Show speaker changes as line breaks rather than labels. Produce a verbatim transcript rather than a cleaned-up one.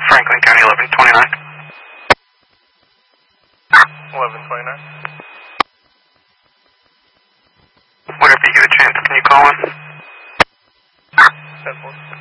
Franklin County eleven twenty-nine.
eleven twenty-nine.
Whatever you get a chance, can you call us?
ten four.